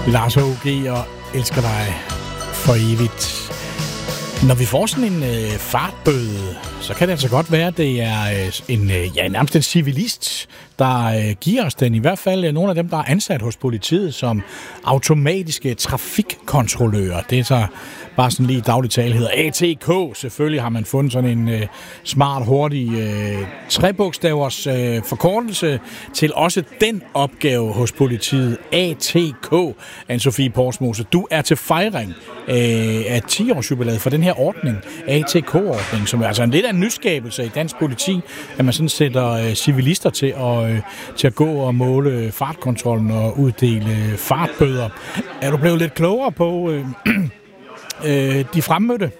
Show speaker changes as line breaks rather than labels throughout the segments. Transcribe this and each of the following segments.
Lars H.G. og elsker dig for evigt. Når vi får sådan en fartbøde, så kan det altså godt være, at det er nærmest en civilist, der giver os den. I hvert fald nogle af dem, der er ansat hos politiet som automatiske trafikkontrollører. Det er så bare sådan lige dagligt tale hedder ATK. Selvfølgelig har man fundet sådan en smart, hurtig trebogstavers forkortelse til også den opgave hos politiet. ATK. Anne-Sophie Porsmose, du er til fejring af 10-årsjubilæet for den her ordning, ATK-ordning, som er altså en lidt af en nyskabelse i dansk politi, at man sådan sætter civilister til at gå og måle fartkontrollen og uddele fartbøder. Er du blevet lidt klogere på de fremmødte?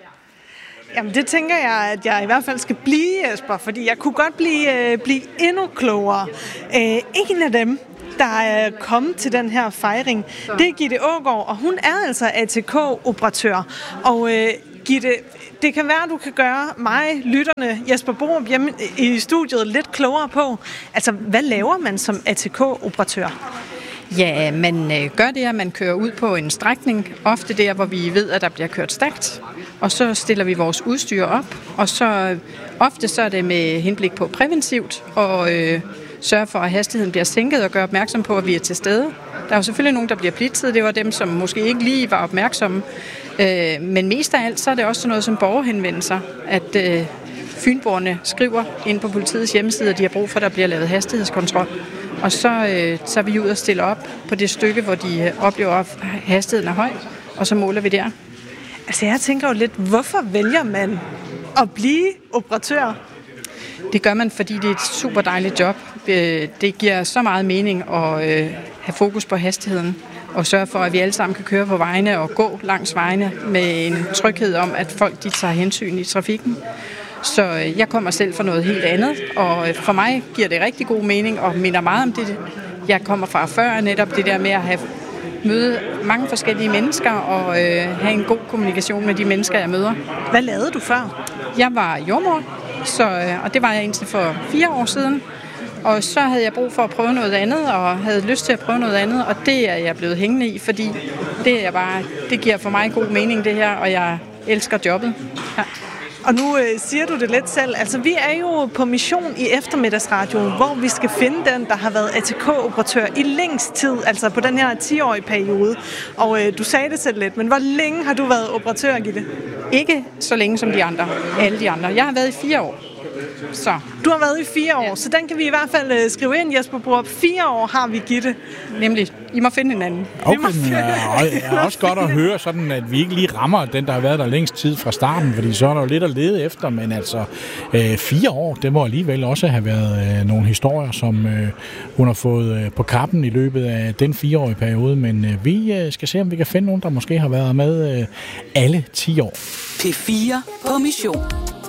Jamen det tænker jeg, at jeg i hvert fald skal blive, Jesper, fordi jeg kunne godt blive endnu klogere. En af dem, der er kommet til den her fejring, det er Gitte Aagaard, og hun er altså ATK-operatør. Og Gitte, det kan være, at du kan gøre mig, lytterne, Jesper Borup hjemme i studiet lidt klogere på, altså hvad laver man som ATK-operatør?
Ja, man gør det, at man kører ud på en strækning, ofte der, hvor vi ved, at der bliver kørt stærkt, og så stiller vi vores udstyr op, og så ofte så er det med henblik på præventivt, og sørge for, at hastigheden bliver sænket og gøre opmærksom på, at vi er til stede. Der er jo selvfølgelig nogen, der bliver blitzet. Det var dem, som måske ikke lige var opmærksomme. Men mest af alt, så er det også sådan noget som borgerhenvendelser, at fynboerne skriver ind på politiets hjemmeside, at de har brug for, at der bliver lavet hastighedskontrol. Og så er vi ud og stiller op på det stykke, hvor de oplever, at hastigheden er høj, og så måler vi der.
Altså jeg tænker jo lidt, hvorfor vælger man at blive operatør?
Det gør man, fordi det er et super dejligt job. Det giver så meget mening at have fokus på hastigheden og sørge for, at vi alle sammen kan køre på vejene og gå langs vejene med en tryghed om, at folk de tager hensyn i trafikken. Så jeg kommer selv fra noget helt andet, og for mig giver det rigtig god mening og minder meget om det, jeg kommer fra før, netop det der med at møde mange forskellige mennesker og have en god kommunikation med de mennesker, jeg møder.
Hvad lavede du før?
Jeg var jordemoder. Og det var jeg indtil for 4 år siden. Og så havde jeg brug for at prøve noget andet, og havde lyst til at prøve noget andet, og det er jeg blevet hængende i, fordi det giver for mig god mening, det her, og jeg elsker jobbet. Ja.
Og nu siger du det lidt selv. Altså, vi er jo på mission i eftermiddagsradioen, hvor vi skal finde den, der har været ATK-operatør i længst tid, altså på den her 10-årige periode. Og du sagde det selv lidt, men hvor længe har du været operatør, Gitte?
Ikke så længe som alle de andre. Jeg har været i 4 år. Så.
Du har været i 4 år, ja. Så den kan vi i hvert fald skrive ind, Jesper Borup. 4 år har vi, Gitte.
Nemlig, I må finde hinanden.
Okay, det er også godt at høre, sådan at vi ikke lige rammer den, der har været der længst tid fra starten, fordi så er der jo lidt at lede efter, men altså 4 år, det må alligevel også have været nogle historier, som hun har fået på kappen i løbet af den 4-årige periode, men vi skal se, om vi kan finde nogen, der måske har været med alle 10 år.
P4 på mission.